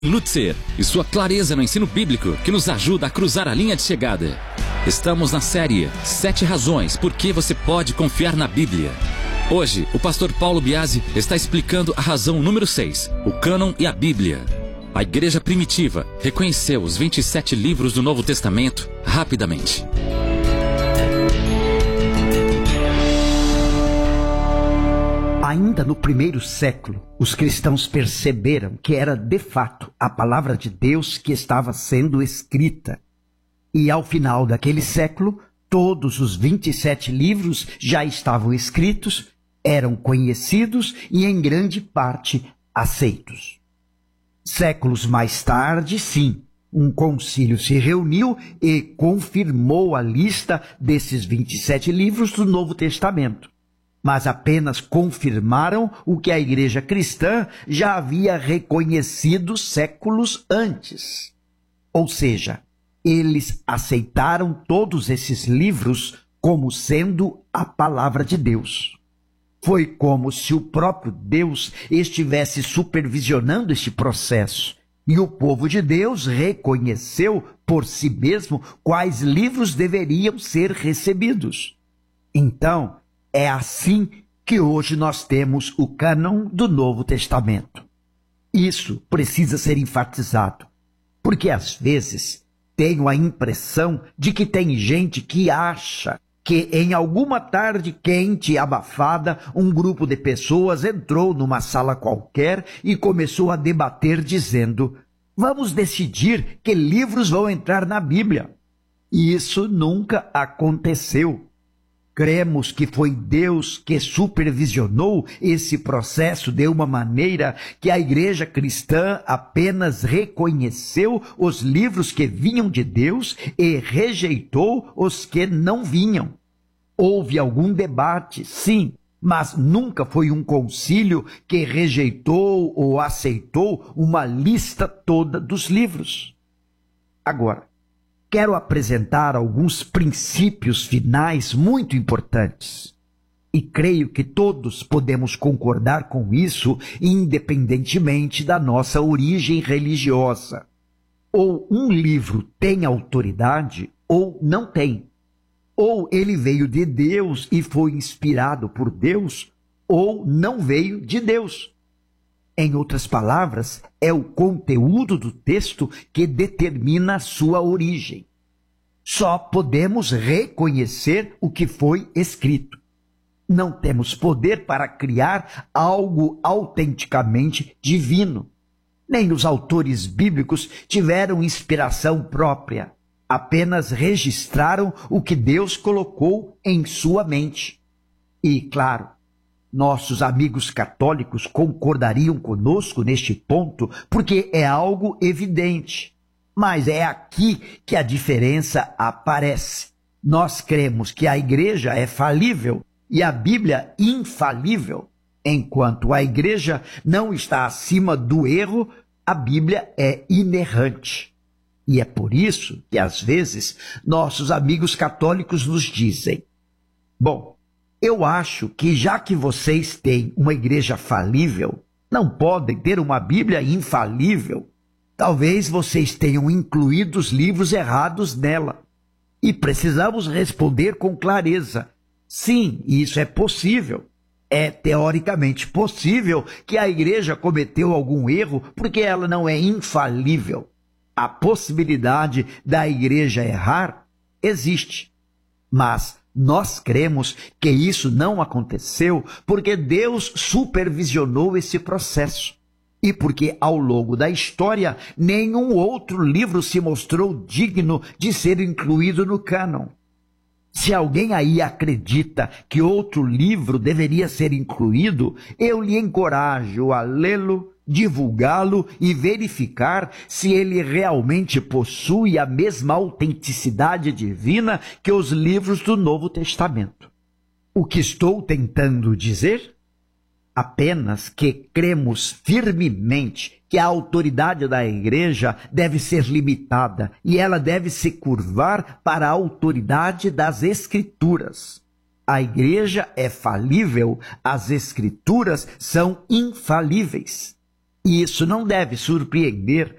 Lutzer e sua clareza no ensino bíblico que nos ajuda a cruzar a linha de chegada. Estamos na série 7 razões por que você pode confiar na Bíblia. Hoje, o pastor Paulo Biasi está explicando a razão número 6, o cânon e a Bíblia. A igreja primitiva reconheceu os 27 livros do Novo Testamento rapidamente. Ainda no primeiro século, os cristãos perceberam que era, de fato, a palavra de Deus que estava sendo escrita. E ao final daquele século, todos os 27 livros já estavam escritos, eram conhecidos e, em grande parte, aceitos. Séculos mais tarde, sim, um concílio se reuniu e confirmou a lista desses 27 livros do Novo Testamento. Mas apenas confirmaram o que a igreja cristã já havia reconhecido séculos antes. Ou seja, eles aceitaram todos esses livros como sendo a palavra de Deus. Foi como se o próprio Deus estivesse supervisionando este processo, e o povo de Deus reconheceu por si mesmo quais livros deveriam ser recebidos. Então, é assim que hoje nós temos o cânon do Novo Testamento. Isso precisa ser enfatizado, porque às vezes tenho a impressão de que tem gente que acha que em alguma tarde quente e abafada, um grupo de pessoas entrou numa sala qualquer e começou a debater dizendo: vamos decidir que livros vão entrar na Bíblia. E isso nunca aconteceu. Cremos que foi Deus que supervisionou esse processo de uma maneira que a igreja cristã apenas reconheceu os livros que vinham de Deus e rejeitou os que não vinham. Houve algum debate, sim, mas nunca foi um concílio que rejeitou ou aceitou uma lista toda dos livros. Agora, quero apresentar alguns princípios finais muito importantes. E creio que todos podemos concordar com isso, independentemente da nossa origem religiosa. Ou um livro tem autoridade, ou não tem. Ou ele veio de Deus e foi inspirado por Deus, ou não veio de Deus. Em outras palavras, é o conteúdo do texto que determina a sua origem. Só podemos reconhecer o que foi escrito. Não temos poder para criar algo autenticamente divino. Nem os autores bíblicos tiveram inspiração própria. Apenas registraram o que Deus colocou em sua mente. E, claro, nossos amigos católicos concordariam conosco neste ponto, porque é algo evidente. Mas é aqui que a diferença aparece. Nós cremos que a igreja é falível e a Bíblia infalível. Enquanto a igreja não está acima do erro, a Bíblia é inerrante. E é por isso que, às vezes, nossos amigos católicos nos dizem: bom, eu acho que já que vocês têm uma igreja falível, não podem ter uma Bíblia infalível. Talvez vocês tenham incluído os livros errados nela. E precisamos responder com clareza: sim, isso é possível. É teoricamente possível que a igreja cometeu algum erro porque ela não é infalível. A possibilidade da igreja errar existe. Mas nós cremos que isso não aconteceu porque Deus supervisionou esse processo. E porque ao longo da história, nenhum outro livro se mostrou digno de ser incluído no cânon. Se alguém aí acredita que outro livro deveria ser incluído, eu lhe encorajo a lê-lo, divulgá-lo e verificar se ele realmente possui a mesma autenticidade divina que os livros do Novo Testamento. O que estou tentando dizer? Apenas que cremos firmemente que a autoridade da igreja deve ser limitada e ela deve se curvar para a autoridade das Escrituras. A igreja é falível, as Escrituras são infalíveis. E isso não deve surpreender